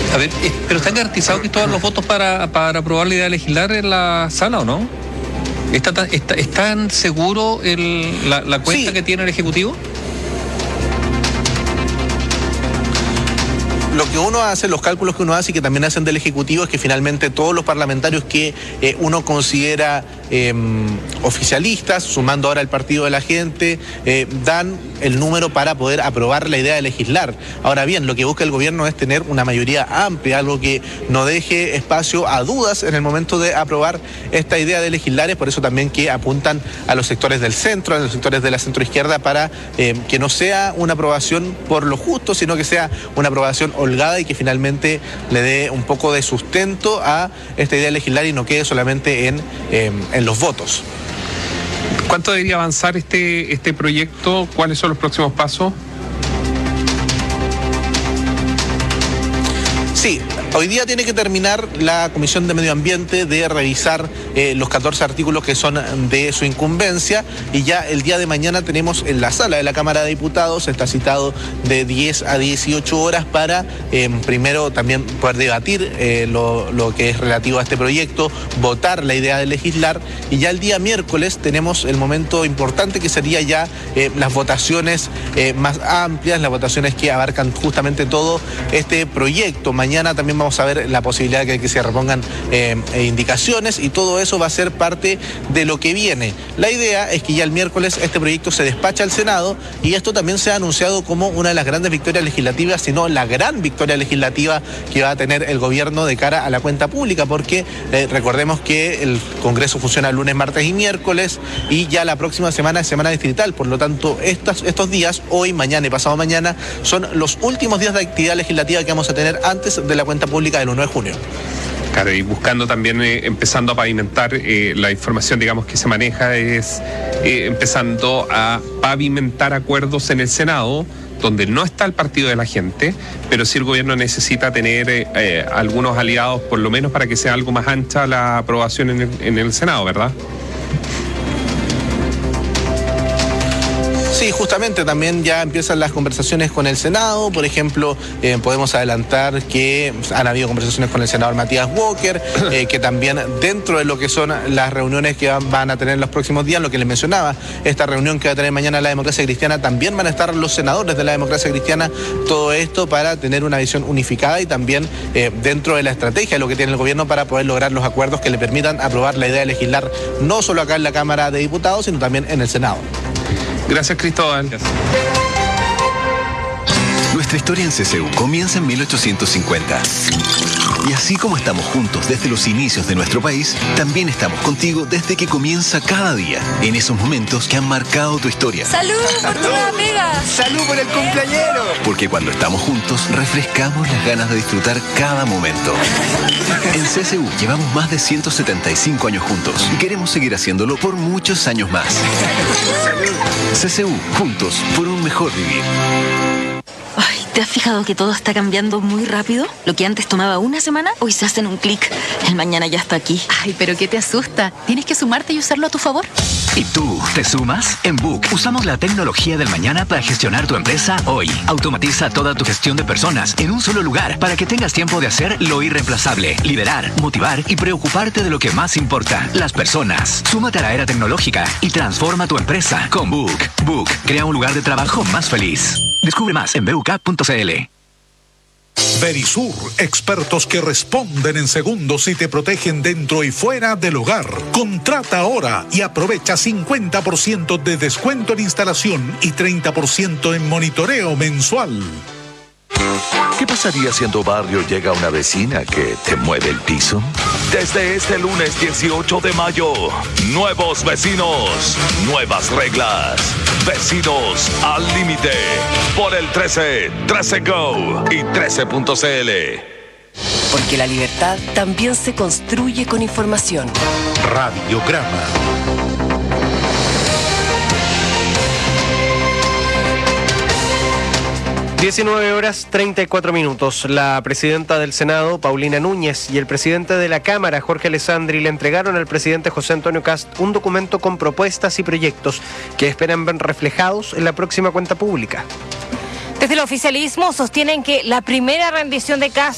A ver, pero ¿están garantizados que todos los votos para aprobar la idea de legislar en la sala o no? ¿Es tan seguro la cuenta que tiene el Ejecutivo? Lo que uno hace, los cálculos que uno hace y que también hacen del Ejecutivo es que finalmente todos los parlamentarios que uno considera oficialistas, sumando ahora el Partido de la Gente, dan el número para poder aprobar la idea de legislar. Ahora bien, lo que busca el gobierno es tener una mayoría amplia, algo que no deje espacio a dudas en el momento de aprobar esta idea de legislar. Es por eso también que apuntan a los sectores del centro, a los sectores de la centroizquierda, para que no sea una aprobación por lo justo, sino que sea una aprobación holgada y que finalmente le dé un poco de sustento a esta idea de legislar y no quede solamente en los votos. ¿Cuánto debería avanzar este proyecto? ¿Cuáles son los próximos pasos? Sí, hoy día tiene que terminar la Comisión de Medio Ambiente de revisar los 14 artículos que son de su incumbencia, y ya el día de mañana tenemos en la sala de la Cámara de Diputados, está citado de 10 a 18 horas para primero también poder debatir lo que es relativo a este proyecto, votar la idea de legislar, y ya el día miércoles tenemos el momento importante que sería ya las votaciones más amplias, las votaciones que abarcan justamente todo este proyecto. Mañana también vamos a ver la posibilidad de que se repongan indicaciones, y todo eso va a ser parte de lo que viene. La idea es que ya el miércoles este proyecto se despacha al Senado, y esto también se ha anunciado como una de las grandes victorias legislativas, sino la gran victoria legislativa que va a tener el gobierno de cara a la cuenta pública, porque recordemos que el Congreso funciona lunes, martes y miércoles, y ya la próxima semana es semana distrital. Por lo tanto, estos días, hoy, mañana y pasado mañana, son los últimos días de actividad legislativa que vamos a tener antes de la cuenta pública del 1 de junio. Claro, y buscando también, empezando a pavimentar la información, digamos, que se maneja, es empezando a pavimentar acuerdos en el Senado, donde no está el Partido de la Gente, pero sí el gobierno necesita tener algunos aliados, por lo menos para que sea algo más ancha la aprobación en el Senado, ¿verdad? Sí, justamente también ya empiezan las conversaciones con el Senado. Por ejemplo, podemos adelantar que han habido conversaciones con el senador Matías Walker, que también dentro de lo que son las reuniones que van a tener en los próximos días, lo que les mencionaba, esta reunión que va a tener mañana la Democracia Cristiana, también van a estar los senadores de la Democracia Cristiana, todo esto para tener una visión unificada y también dentro de la estrategia de lo que tiene el gobierno para poder lograr los acuerdos que le permitan aprobar la idea de legislar no solo acá en la Cámara de Diputados, sino también en el Senado. Gracias, Cristóbal. Gracias. Nuestra historia en CCU comienza en 1850. Y así como estamos juntos desde los inicios de nuestro país, también estamos contigo desde que comienza cada día, en esos momentos que han marcado tu historia. ¡Salud por tu amiga! ¡Salud por el cumpleañero! Porque cuando estamos juntos, refrescamos las ganas de disfrutar cada momento. En CCU llevamos más de 175 años juntos y queremos seguir haciéndolo por muchos años más. CCU, juntos por un mejor vivir. Ay, ¿te has fijado que todo está cambiando muy rápido? Lo que antes tomaba una semana, hoy se hace en un clic. El mañana ya está aquí. Ay, pero ¿qué te asusta? Tienes que sumarte y usarlo a tu favor. ¿Y tú, te sumas? En Book usamos la tecnología del mañana para gestionar tu empresa hoy. Automatiza toda tu gestión de personas en un solo lugar para que tengas tiempo de hacer lo irreemplazable, liderar, motivar y preocuparte de lo que más importa, las personas. Súmate a la era tecnológica y transforma tu empresa con Book. Book crea un lugar de trabajo más feliz. Descubre más en BUK.cl. Verisur, expertos que responden en segundos y te protegen dentro y fuera del hogar. Contrata ahora y aprovecha 50% de descuento en instalación y 30% en monitoreo mensual. ¿Qué pasaría si en tu barrio llega una vecina que te mueve el piso? Desde este lunes 18 de mayo, nuevos vecinos, nuevas reglas. Vecinos al límite. Por el 13, 13 Go y 13.cl. Porque la libertad también se construye con información. Radiograma. (19:34). La presidenta del Senado, Paulina Núñez, y el presidente de la Cámara, Jorge Alessandri, le entregaron al presidente José Antonio Kast un documento con propuestas y proyectos que esperan ver reflejados en la próxima cuenta pública. Desde el oficialismo sostienen que la primera rendición de Kast